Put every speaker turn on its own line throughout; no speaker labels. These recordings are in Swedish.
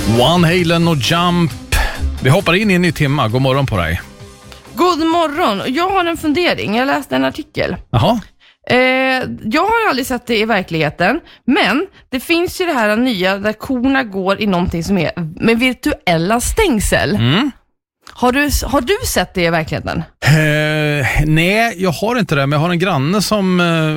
Van Halen och Jump. Vi hoppar in i en ny timma. God morgon på dig.
God morgon. Jag har en fundering. Jag läste en artikel.
Jaha.
Jag har aldrig sett det i verkligheten, men det finns ju det här nya där korna går i någonting som är med virtuella stängsel. Har du sett det i verkligheten?
Nej, jag har inte det, men jag har en granne som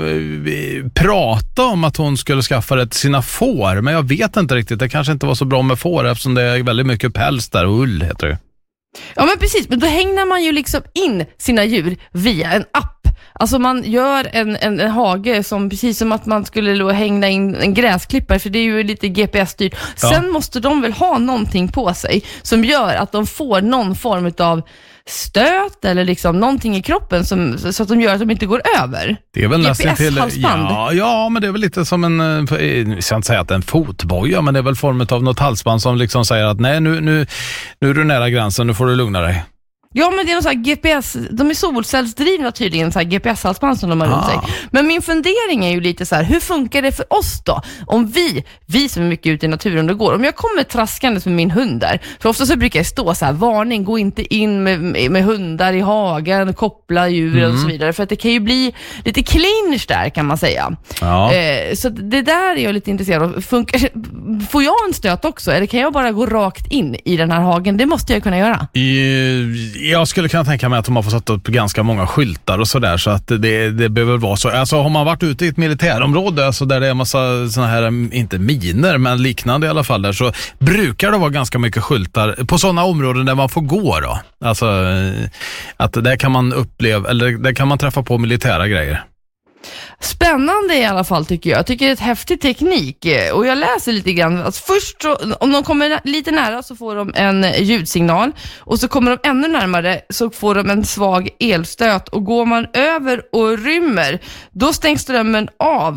pratade om att hon skulle skaffa det till sina får, men jag vet inte riktigt. Det kanske inte var så bra med får eftersom det är väldigt mycket päls där och ull heter det.
Ja, men precis, men då hängnar man ju liksom in sina djur via en app. Alltså man gör en hage som precis som att man skulle hängna in en gräsklippare, för det är ju lite GPS-styrt.
Ja.
Sen måste de väl ha någonting på sig som gör att de får någon form av stöt eller liksom någonting i kroppen så att de gör att de inte går över.
Det är väl nästan till
GPS-halsband.
Ja, men det är väl lite som jag ska inte säga att det är en fotboja, men det är väl form av något halsband som liksom säger att nej, nu är du nära gränsen, nu får du lugna dig. Ja,
men det är någon sån här GPS, de är solcellsdrivna tydligen, så här GPS-halsband som de har runt sig. Men min fundering är ju lite så här, hur funkar det för oss då? Om vi som är mycket ute i naturen och går, om jag kommer traskandes med min hund där, för ofta så brukar jag stå så här, varning, gå inte in med hundar i hagen, koppla djur och så vidare, för att det kan ju bli lite clinch där, kan man säga. Ja. Så det där är jag lite intresserad av. Får jag en stöt också, eller kan jag bara gå rakt in i den här hagen? Det måste jag kunna göra.
Jag skulle kunna tänka mig att de har fått sätta upp ganska många skyltar och sådär, så att det behöver vara så. Alltså har man varit ute i ett militärområde, alltså där det är en massa såna här, inte miner, men liknande i alla fall där, så brukar det vara ganska mycket skyltar på sådana områden där man får gå då. Alltså att där kan man uppleva, eller där kan man träffa på militära grejer.
Spännande i alla fall tycker jag. Jag tycker det är ett häftig teknik. Och jag läser lite grann. Alltså först så, om de kommer lite nära så får de en ljudsignal. Och så kommer de ännu närmare så får de en svag elstöt. Och går man över och rymmer, då stängs strömmen av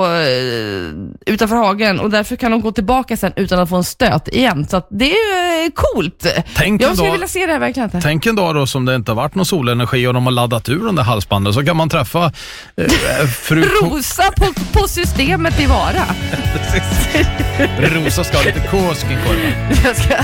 utanför hagen. Och därför kan de gå tillbaka sen utan att få en stöt igen. Så att det är coolt. Jag skulle vilja se det här verkligen.
Tänk en dag då som det inte har varit någon solenergi och de har laddat ur den där halsbanden, så kan man träffa
Rosa på systemet i Vara.
Rosa ska ha lite kåsk i korven.